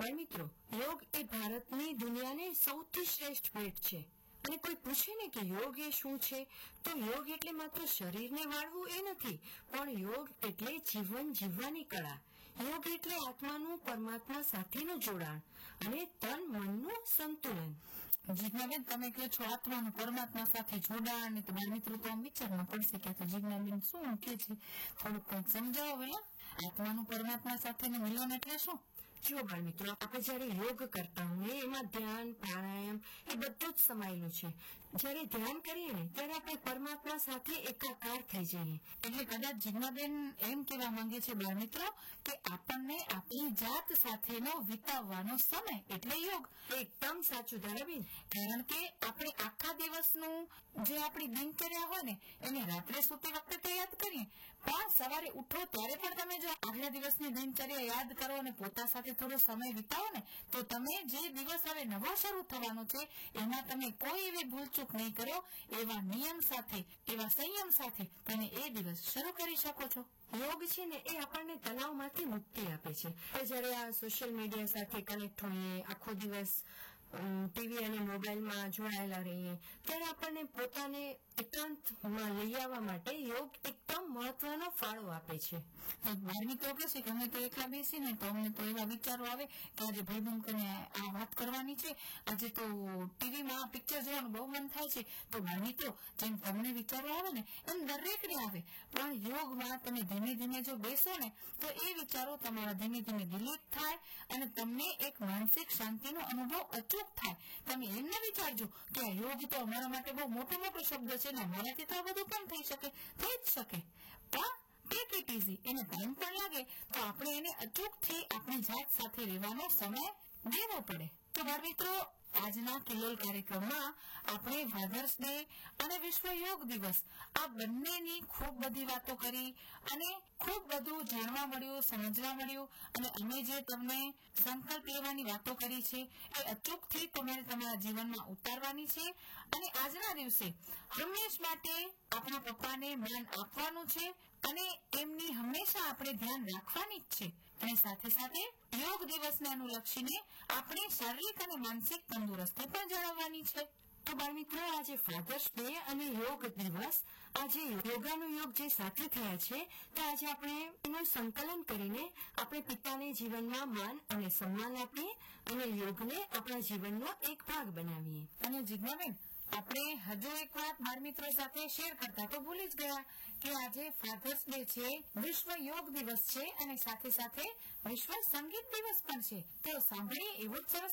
બાળમિત્રો, યોગ એ ભારતની દુનિયાને સૌથી શ્રેષ્ઠ ભેટ છે. અને કોઈ પૂછે ને કે યોગ એ શું છે, તો યોગ એટલે માત્ર શરીરને વાળવું એ નથી, પણ યોગ એટલે જીવન જીવવાની કળા. યોગ એટલે આત્માનું પરમાત્મા સાથેનું જોડાણ અને તન મનનું સંતુલન. જીજ્ઞાબેન, તમે કહો છો આત્માનું પરમાત્મા સાથે જોડાણ, ને તમારા મિત્રો તો આમ વિચારમાં પડશે કે તો જીજ્ઞાબેન શું કે છે, થોડુંક કંઈક સમજાવો પેલા. આત્માનું પરમાત્મા સાથેનું મિલન એટલે શું? જો બાળમિત્રો, આપણે જયારે યોગ કરતા હોઈએ એમાં ધ્યાન, પ્રાણાયામ એ બધું જ સમાયેલું છે. જયારે ધ્યાન કરીએ ને ત્યારે આપણે પરમાત્મા સાથે એકાકાર થઈ જઈએ. એટલે કદાચ જીજ્ઞાબેન એમ કહેવા માંગે છે બાળમિત્રો કે આપણને આપણી જાત સાથેનો વિતાવવાનો સમય એટલે યોગ. એકદમ સાચું ધારાબેન. કારણ કે આપણે આખા દિવસનું જે આપણી દિનચર્યા હોય ને એને રાત્રે સૂતી વખતે તો યાદ કરીએ, પણ સવારે ઉઠો ત્યારે પણ તમે જો આગલા દિવસની દિનચર્યા યાદ કરો અને પોતા સાથે થોડો સમય વિતાવો ને તો તમે જે દિવસ હવે નવો શરૂ થવાનો છે એમાં તમે કોઈ એવી ભૂલચૂક નહીં કરો. એવા નિયમ સાથે, એવા સંયમ સાથે તમે એ દિવસ શરૂ કરી શકો છો. યોગ છે ને એ આપણને તણાવમાંથી મુક્તિ આપે છે. જયારે આ સોશિયલ મીડિયા સાથે કનેક્ટ હોઈએ, આખો દિવસ ટીવી અને મોબાઈલમાં જોડાયેલા રહીએ, ત્યારે આપણને પોતાને એકાંતમાં લઈ આવવા માટે યોગ એકદમ મહત્વનો ફાળો આપે છે. બાળમિત્રો કહેશે કે અમે તો એકલા બેસીને તો અમને તો એવા વિચારો આવે કે આજે ભાઈબંધ કરીને આ વાત કરવાની છે, આજે તો ટીવીમાં પિક્ચર જોવાનું બહુ મન થાય છે. તો બાળમિત્રો, જેમ તમને વિચારો આવે ને એમ દરેકને આવે, પણ યોગમાં તમે ધીમે ધીમે જો બેસો ને તો એ વિચારો તમારા ધીમે ધીમે ડિલીટ થાય અને તમને એક માનસિક શાંતિનો અનુભવ અચૂક થાય. તમે એમ ન વિચારજો કે આ યોગ તો અમારા માટે બહુ મોટો શબ્દ છે ને અમારાથી તો આ બધું પણ થઈ જ શકે. પણ ટેક ઇટ ઇઝી, એને ટાઈમ પણ લાગે તો આપણે એને અચૂકથી આપણી જાત સાથે રહેવાનો સમય દેવો પડે. તો બાળમિત્રો, આજના કિલોલ કાર્યક્રમમાં આપણે ફાધર્સ ડે અને વિશ્વ યોગ દિવસ આ બંનેની ખૂબ બધી વાતો કરી અને ખૂબ બધું જાણવા મળ્યું, સમજવા મળ્યું. અને અમે જે તમને સંકલ્પ લેવાની વાતો કરી છે એ અચૂકથી તમારે તમારા જીવનમાં ઉતારવાની છે. અને આજના દિવસે હંમેશ માટે આપણા પપ્પાને માન આપવાનું છે અને એમની હંમેશા આપણે ધ્યાન રાખવાની જ છે. અને સાથે સાથે યોગ દિવસને અનુલક્ષીને આપણે શારીરિક અને માનસિક તંદુરસ્તી પણ જાળવવાની છે. તો બાળમિત્રો, આજે ફાધર્સ ડે અને યોગ દિવસ, આજે યોગાનું યોગ જે સાથે થયા છે, તો આજે આપણે એનું સંકલન કરીને આપણે પિતાને જીવનમાં માન અને સન્માન આપીએ અને યોગને આપણા જીવનનો એક ભાગ બનાવીએ. અને જીજ્ઞાબેન, આપણે હજુ એક વાત બાળમિત્રો સાથે શેર કરતા તો ભૂલી જ ગયા કે આજે ફાધર્સ ડે છે, વિશ્વ યોગ દિવસ છે અને સાથે સાથે વિશ્વ સંગીત દિવસ પણ છે. તો સાંભળીએ એવો જ સરસ